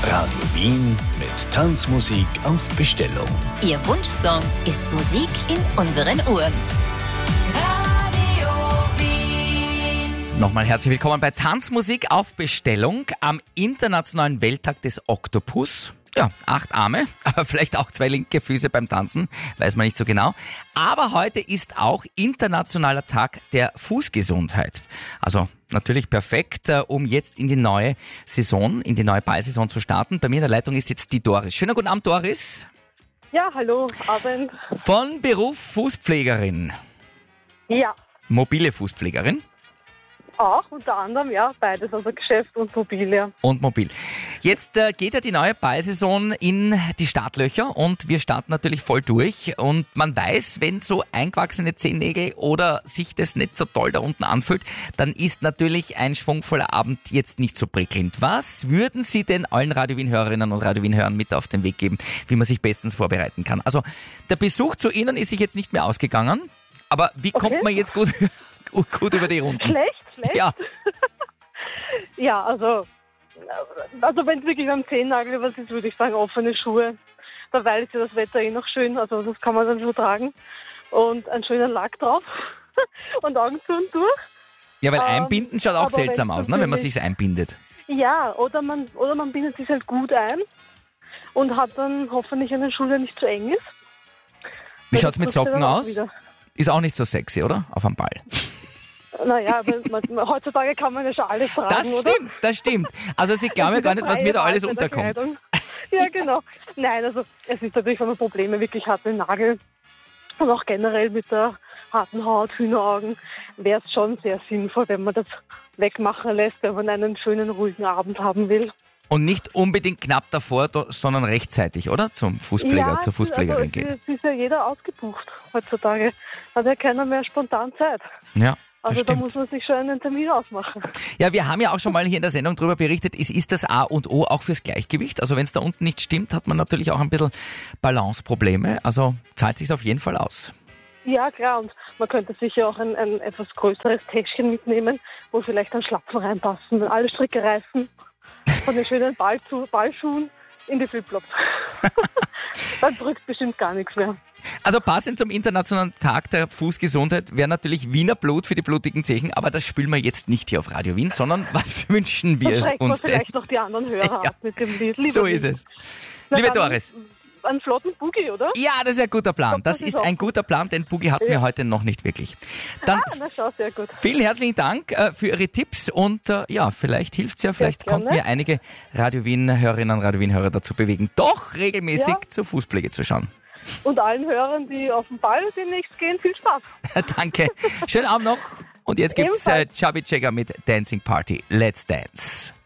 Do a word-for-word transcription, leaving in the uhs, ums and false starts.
Radio Wien mit Tanzmusik auf Bestellung. Ihr Wunschsong ist Musik in unseren Ohren. Radio Wien. Nochmal herzlich willkommen bei Tanzmusik auf Bestellung am Internationalen Welttag des Oktopus. Ja, acht Arme, aber vielleicht auch zwei linke Füße beim Tanzen, weiß man nicht so genau. Aber heute ist auch Internationaler Tag der Fußgesundheit. Also natürlich perfekt, um jetzt in die neue Saison, in die neue Ballsaison zu starten. Bei mir in der Leitung ist jetzt die Doris. Schönen guten Abend, Doris. Ja, hallo, Abend. Von Beruf Fußpflegerin. Ja, Mobile Fußpflegerin. auch unter anderem, ja, beides, also Geschäft und Mobil, ja. Und mobil. Jetzt äh, geht ja die neue Ballsaison in die Startlöcher und wir starten natürlich voll durch. Und man weiß, wenn so eingewachsene Zehennägel oder sich das nicht so toll da unten anfühlt, dann ist natürlich ein schwungvoller Abend jetzt nicht so prickelnd. Was würden Sie denn allen Radio Wien-Hörerinnen und Radio Wien-Hörern mit auf den Weg geben, wie man sich bestens vorbereiten kann? Also der Besuch zu Ihnen ist sich jetzt nicht mehr ausgegangen, aber wie Okay. kommt man jetzt gut, gut über die Runden? Schlecht, schlecht? Ja. Ja, also, also wenn es wirklich am Zehennagel was ist, würde ich sagen, offene Schuhe. Dabei ist ja das Wetter eh noch schön, also das kann man dann schon tragen. Und ein schöner Lack drauf und Augen zu und durch. Ja, weil Ähm, einbinden schaut auch aber seltsam wenn's aus, ne, wenn man natürlich- sich's einbindet. Ja, oder man, oder man bindet sich halt gut ein und hat dann hoffentlich einen Schuh, der nicht zu eng ist. Wie Weil schaut's das mit kostet Socken dann auch aus? wieder. Ist auch nicht so sexy, oder? Auf einem Ball. Naja, aber man, heutzutage kann man ja schon alles tragen, Das oder? stimmt, das stimmt. Also Sie glauben ja gar nicht, was mir da alles unterkommt. Ja, genau. Nein, also es ist natürlich, wenn man Probleme wirklich hat mit dem Nagel und auch generell mit der harten Haut, Hühneraugen, wäre es schon sehr sinnvoll, wenn man das wegmachen lässt, wenn man einen schönen, ruhigen Abend haben will. Und nicht unbedingt knapp davor, do- sondern rechtzeitig, oder? Zum Fußpfleger, ja, zur Fußpflegerin also, gehen. es ist ja jeder ausgebucht heutzutage. Hat ja keiner mehr spontan Zeit. Ja, das Also da stimmt. muss man sich schon einen Termin ausmachen. Ja, wir haben ja auch schon mal hier in der Sendung darüber berichtet, es ist das A und O auch fürs Gleichgewicht. Also wenn es da unten nicht stimmt, hat man natürlich auch ein bisschen Balanceprobleme. Also zahlt sich auf jeden Fall aus. Ja, klar, und man könnte sicher auch ein, ein etwas größeres Täschchen mitnehmen, wo vielleicht dann Schlapfen reinpassen, alle Stricke reißen, von den schönen Ball zu, Ballschuhen in die Flipflops. Dann drückt bestimmt gar nichts mehr. Also passend zum Internationalen Tag der Fußgesundheit wäre natürlich Wiener Blut für die blutigen Zehen, aber das spielen wir jetzt nicht hier auf Radio Wien, sondern was wünschen wir Dann trägt man uns denn? vielleicht noch die anderen Hörer Ja. ab mit dem Lied. Lieber So Lied. ist es. Na Liebe dann Doris. Einen flotten Boogie, oder? Ja, das ist ein guter Plan. Ich glaub, Das das ist ist auch ein guter Plan, denn Boogie hatten wir Ja. heute noch nicht wirklich. Dann Ah, na schau, sehr gut. vielen herzlichen Dank äh, für Ihre Tipps und äh, ja, vielleicht hilft's ja, vielleicht gerne. konnten wir einige Radio Wien-Hörerinnen und Radio Wien-Hörer dazu bewegen, doch regelmäßig Ja. zur Fußpflege zu schauen. Und allen Hörern, die auf den Ball demnächst gehen, viel Spaß. Danke. Schönen Abend noch und jetzt gibt's äh, Ebenfalls. Chubby Checker mit Dancing Party. Let's Dance.